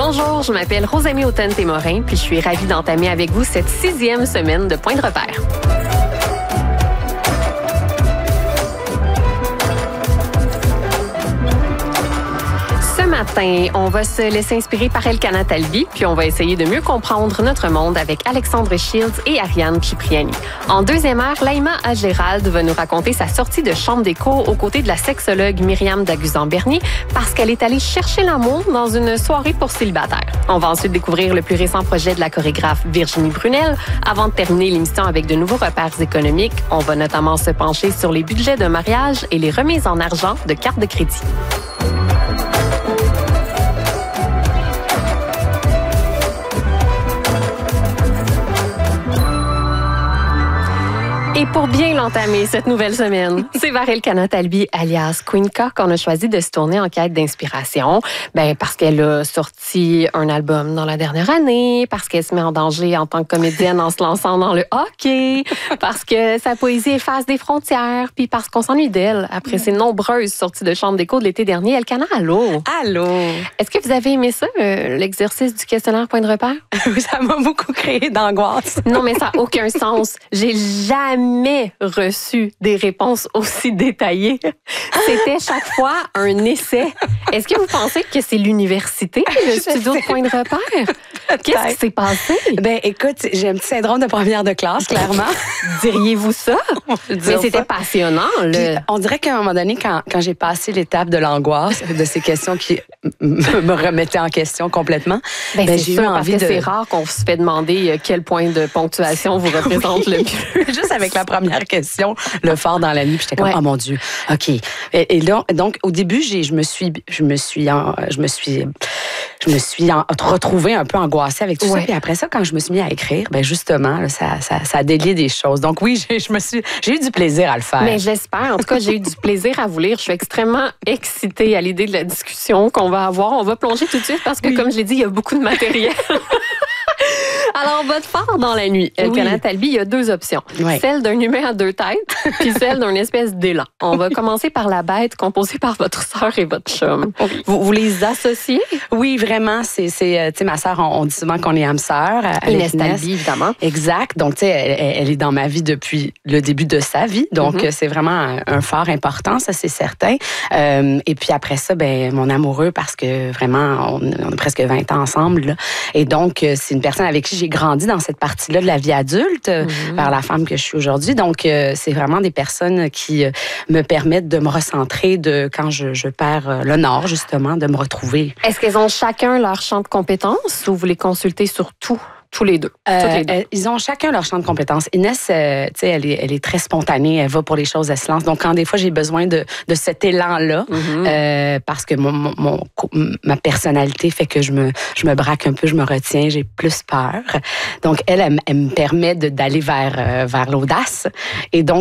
Bonjour, je m'appelle Rosamie Automne-Témorin, puis je suis ravie d'entamer avec vous cette 6e semaine de Point de repère. Ce matin, on va se laisser inspirer par Elkana Talbi, puis on va essayer de mieux comprendre notre monde avec Alexandre Shields et Ariane Cipriani. En deuxième heure, Laïma Agérald va nous raconter sa sortie de chambre d'écho aux côtés de la sexologue Myriam Daguzan-Bernier parce qu'elle est allée chercher l'amour dans une soirée pour célibataires. On va ensuite découvrir le plus récent projet de la chorégraphe Virginie Brunel. Avant de terminer l'émission avec de nouveaux repères économiques, on va notamment se pencher sur les budgets de mariage et les remises en argent de cartes de crédit. Et pour bien l'entamer cette nouvelle semaine, c'est vers Elkana Talbi, alias Queen K, qu'on a choisi de se tourner en quête d'inspiration. Parce qu'elle a sorti un album dans la dernière année, parce qu'elle se met en danger en tant que comédienne en se lançant dans le hockey, parce que sa poésie efface des frontières, puis parce qu'on s'ennuie d'elle après ses nombreuses sorties de chambre d'écho de l'été dernier. Elkana, allô? Allô? Est-ce que vous avez aimé ça, l'exercice du questionnaire Point de repère? Ça m'a beaucoup créé d'angoisse. Non, mais ça n'a aucun sens. J'ai jamais reçu des réponses aussi détaillées. C'était chaque fois un essai. Est-ce que vous pensez que c'est l'université, le studio de Point de repère? Qu'est-ce qui s'est passé? Écoute, j'ai un petit syndrome de première de classe, clairement. Diriez-vous ça? Mais c'était passionnant. Puis, on dirait qu'à un moment donné, quand j'ai passé l'étape de l'angoisse, de ces questions qui me remettaient en question complètement, j'ai eu envie parce que c'est rare qu'on se fait demander quel point de ponctuation vous représente le mieux. Juste avec la première question, le phare dans la nuit, puis j'étais comme, oh mon Dieu, OK. Et là, donc, au début, je me suis retrouvée un peu angoissée avec tout ça. Puis après ça, quand je me suis mis à écrire, justement, là, ça a délié des choses. Donc oui, j'ai eu du plaisir à le faire. Mais j'espère. En tout cas, j'ai eu du plaisir à vous lire. Je suis extrêmement excitée à l'idée de la discussion qu'on va avoir. On va plonger tout de suite parce que, comme je l'ai dit, il y a beaucoup de matériel. Alors, votre phare dans la nuit, Elkana Talbi, il y a deux options. Oui. Celle d'un humain à deux têtes, puis celle d'une espèce d'élan. On va commencer par la bête composée par votre sœur et votre chum. Oui. Vous les associez? Oui, vraiment. Tu sais, ma sœur, on dit souvent qu'on est âme sœur. Inès Talbi, évidemment. Exact. Donc, tu sais, elle est dans ma vie depuis le début de sa vie. Donc, c'est vraiment un phare important, ça, c'est certain. Et puis après ça, mon amoureux, parce que vraiment, on a presque 20 ans ensemble. Là. Et donc, c'est une personne avec qui j'ai grandi dans cette partie-là de la vie adulte, vers la femme que je suis aujourd'hui. Donc, c'est vraiment des personnes qui me permettent de me recentrer quand je perds le nord, justement, de me retrouver. Est-ce qu'elles ont chacun leur champ de compétences ou vous les consultez sur tout? Tous les deux. Ils ont chacun leur champ de compétences. Inès, tu sais, elle est très spontanée. Elle va pour les choses, elle se lance. Donc, quand des fois, j'ai besoin de cet élan-là, parce que ma personnalité fait que je me braque un peu, je me retiens, j'ai plus peur. Donc, elle me permet d'aller vers l'audace. Et donc,